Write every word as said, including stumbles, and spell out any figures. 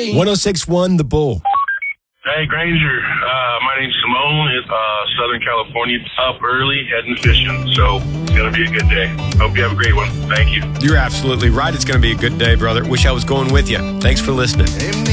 one oh six point one The Bull. Hey, Granger. Uh, my name's Simone. It's uh, Southern California. Up early, heading fishing. So it's going to be a good day. Hope you have a great one. Thank you. You're absolutely right. It's going to be a good day, brother. Wish I was going with you. Thanks for listening.